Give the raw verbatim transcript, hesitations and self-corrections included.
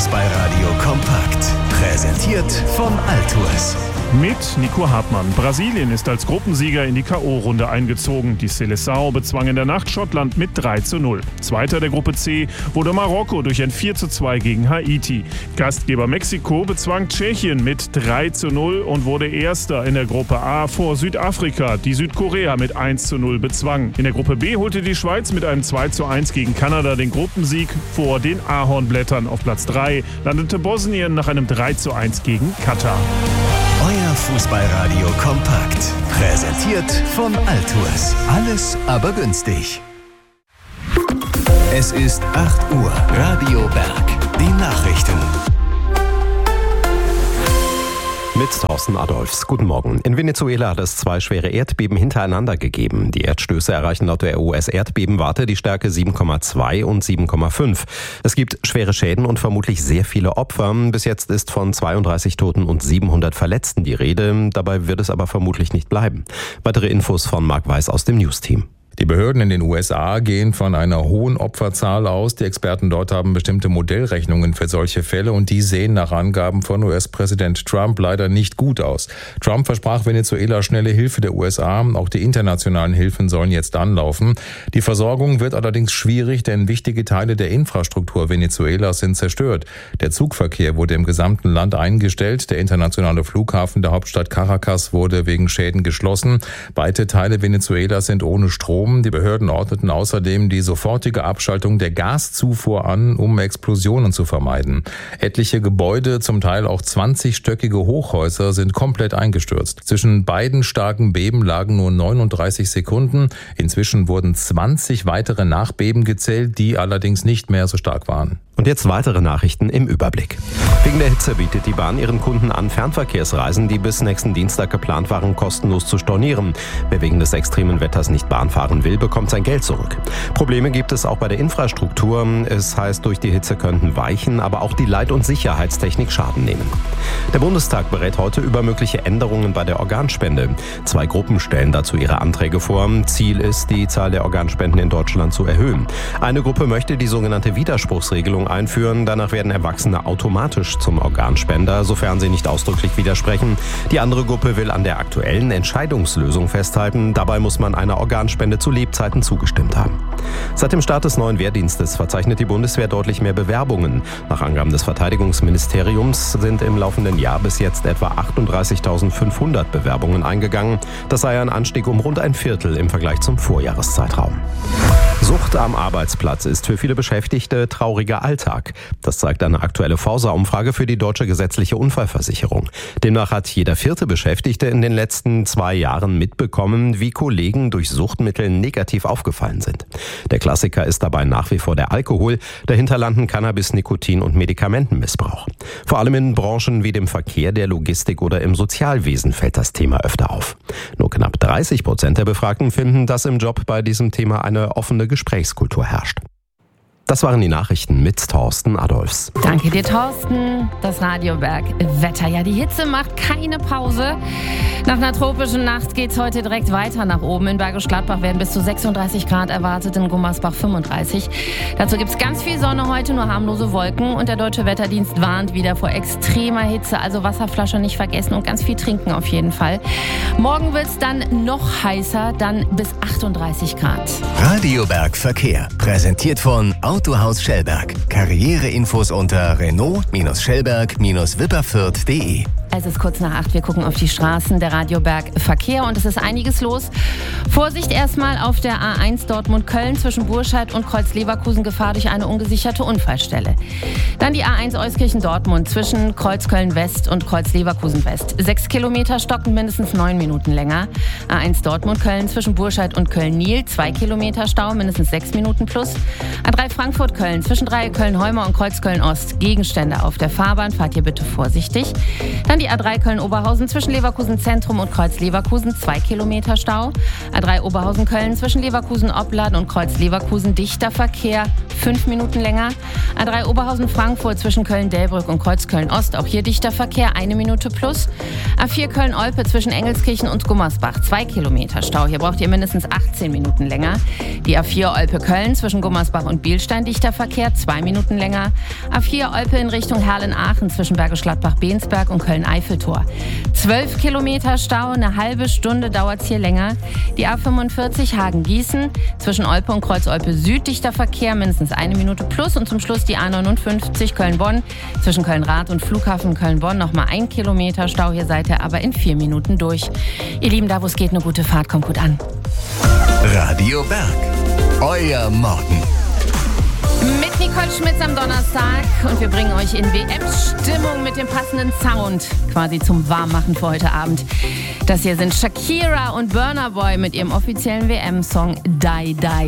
Fußballradio kompakt. Präsentiert von Altours. Mit Nico Hartmann. Brasilien ist als Gruppensieger in die K O-Runde eingezogen. Die Seleção bezwang in der Nacht Schottland mit drei zu null. Zweiter der Gruppe C wurde Marokko durch ein vier zu zwei gegen Haiti. Gastgeber Mexiko bezwang Tschechien mit drei zu null und wurde Erster in der Gruppe A vor Südafrika, die Südkorea mit eins zu null bezwang. In der Gruppe B holte die Schweiz mit einem zwei zu eins gegen Kanada den Gruppensieg vor den Ahornblättern. Auf Platz drei landete Bosnien nach einem drei zu eins gegen Katar. Euer Fußballradio kompakt. Präsentiert von Altours. Alles aber günstig. Es ist acht Uhr. Radio Berg. Die Nachrichten. Mit Thorsten Adolfs. Guten Morgen. In Venezuela hat es zwei schwere Erdbeben hintereinander gegeben. Die Erdstöße erreichen laut der U S-Erdbebenwarte die Stärke sieben Komma zwei und sieben Komma fünf. Es gibt schwere Schäden und vermutlich sehr viele Opfer. Bis jetzt ist von zweiunddreißig Toten und siebenhundert Verletzten die Rede. Dabei wird es aber vermutlich nicht bleiben. Weitere Infos von Marc Weiß aus dem News-Team. Die Behörden in den U S A gehen von einer hohen Opferzahl aus. Die Experten dort haben bestimmte Modellrechnungen für solche Fälle und die sehen nach Angaben von U S-Präsident Trump leider nicht gut aus. Trump versprach Venezuela schnelle Hilfe der U S A. Auch die internationalen Hilfen sollen jetzt anlaufen. Die Versorgung wird allerdings schwierig, denn wichtige Teile der Infrastruktur Venezuelas sind zerstört. Der Zugverkehr wurde im gesamten Land eingestellt. Der internationale Flughafen der Hauptstadt Caracas wurde wegen Schäden geschlossen. Weite Teile Venezuelas sind ohne Strom. Die Behörden ordneten außerdem die sofortige Abschaltung der Gaszufuhr an, um Explosionen zu vermeiden. Etliche Gebäude, zum Teil auch zwanzigstöckige Hochhäuser, sind komplett eingestürzt. Zwischen beiden starken Beben lagen nur neununddreißig Sekunden. Inzwischen wurden zwanzig weitere Nachbeben gezählt, die allerdings nicht mehr so stark waren. Und jetzt weitere Nachrichten im Überblick. Wegen der Hitze bietet die Bahn ihren Kunden an, Fernverkehrsreisen, die bis nächsten Dienstag geplant waren, kostenlos zu stornieren. Wer wegen des extremen Wetters nicht Bahn fahren will, bekommt sein Geld zurück. Probleme gibt es auch bei der Infrastruktur. Es heißt, durch die Hitze könnten Weichen, aber auch die Leit- und Sicherheitstechnik Schaden nehmen. Der Bundestag berät heute über mögliche Änderungen bei der Organspende. Zwei Gruppen stellen dazu ihre Anträge vor. Ziel ist, die Zahl der Organspenden in Deutschland zu erhöhen. Eine Gruppe möchte die sogenannte Widerspruchsregelung einführen. Danach werden Erwachsene automatisch zum Organspender, sofern sie nicht ausdrücklich widersprechen. Die andere Gruppe will an der aktuellen Entscheidungslösung festhalten. Dabei muss man einer Organspende zu Lebzeiten zugestimmt haben. Seit dem Start des neuen Wehrdienstes verzeichnet die Bundeswehr deutlich mehr Bewerbungen. Nach Angaben des Verteidigungsministeriums sind im laufenden Jahr bis jetzt etwa achtunddreißigtausendfünfhundert Bewerbungen eingegangen. Das sei ein Anstieg um rund ein Viertel im Vergleich zum Vorjahreszeitraum. Sucht am Arbeitsplatz ist für viele Beschäftigte trauriger Alltag. Das zeigt eine aktuelle Forsa-Umfrage für die Deutsche Gesetzliche Unfallversicherung. Demnach hat jeder vierte Beschäftigte in den letzten zwei Jahren mitbekommen, wie Kollegen durch Suchtmittel negativ aufgefallen sind. Der Klassiker ist dabei nach wie vor der Alkohol, dahinter landen Cannabis, Nikotin und Medikamentenmissbrauch. Vor allem in Branchen wie dem Verkehr, der Logistik oder im Sozialwesen fällt das Thema öfter auf. Nur knapp dreißig Prozent der Befragten finden, dass im Job bei diesem Thema eine offene Gesprächskultur herrscht. Das waren die Nachrichten mit Thorsten Adolfs. Danke dir, Thorsten. Das Radio Berg Wetter. Ja, die Hitze macht keine Pause. Nach einer tropischen Nacht geht's heute direkt weiter nach oben. In Bergisch Gladbach werden bis zu sechsunddreißig Grad erwartet, in Gummersbach fünfunddreißig. Dazu gibt's ganz viel Sonne heute, nur harmlose Wolken. Und der Deutsche Wetterdienst warnt wieder vor extremer Hitze. Also Wasserflasche nicht vergessen und ganz viel trinken auf jeden Fall. Morgen wird's dann noch heißer, dann bis achtunddreißig Grad. Radio Berg Verkehr. Präsentiert von Autohaus Schellberg. Karriereinfos unter Renault-Schellberg-Wipperfürth punkt de. Es ist kurz nach acht, wir gucken auf die Straßen der Radio Berg Verkehr und es ist einiges los. Vorsicht erstmal auf der A eins Dortmund-Köln zwischen Burscheid und Kreuz-Leverkusen, Gefahr durch eine ungesicherte Unfallstelle. Dann die A eins Euskirchen-Dortmund zwischen Kreuzköln-West und Kreuz-Leverkusen-West. Sechs Kilometer stocken mindestens neun Minuten länger. A eins Dortmund-Köln zwischen Burscheid und Köln-Niel, zwei Kilometer Stau, mindestens sechs Minuten plus. A drei Frankfurt-Köln zwischen Dreieck Köln-Heumer und Kreuz-Köln-Ost. Gegenstände auf der Fahrbahn, fahrt ihr bitte vorsichtig. Dann die A drei Köln-Oberhausen zwischen Leverkusen-Zentrum und Kreuz-Leverkusen, zwei Kilometer Stau. A drei Oberhausen-Köln zwischen Leverkusen-Opladen und Kreuz-Leverkusen, dichter Verkehr, fünf Minuten länger. A drei Oberhausen-Frankfurt zwischen Köln-Delbrück und Kreuz-Köln-Ost, auch hier dichter Verkehr, eine Minute plus. A vier Köln-Olpe zwischen Engelskirchen und Gummersbach, zwei Kilometer Stau. Hier braucht ihr mindestens achtzehn Minuten länger. Die A vier Olpe-Köln zwischen Gummersbach und Bielstein, dichter Verkehr, zwei Minuten länger. A vier Olpe in Richtung Herlen-Aachen zwischen Bergisch Gladbach-Bensberg und Köln-Eiffeltor. zwölf Kilometer Stau, eine halbe Stunde dauert es hier länger. Die A fünfundvierzig Hagen-Gießen zwischen Olpe und Kreuz-Olpe Süd, dichter Verkehr, mindestens eine Minute plus. Und zum Schluss die A neunundfünfzig Köln-Bonn zwischen Köln-Rath und Flughafen Köln-Bonn. Nochmal ein Kilometer Stau, hier seid ihr aber in vier Minuten durch. Ihr Lieben, da wo es geht, eine gute Fahrt, kommt gut an. Radio Berg, euer Morgen. Mit Nicole Schmitz am Donnerstag und wir bringen euch in W M-Stimmung mit dem passenden Sound quasi zum Warmmachen für heute Abend. Das hier sind Shakira und Burna Boy mit ihrem offiziellen W M-Song Die Die.